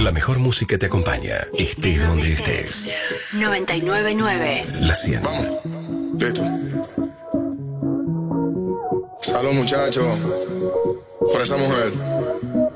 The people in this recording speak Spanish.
La mejor música te acompaña, estés donde estés. 99.9 La 100. Vamos. Listo. Salud, muchachos. Por esa mujer.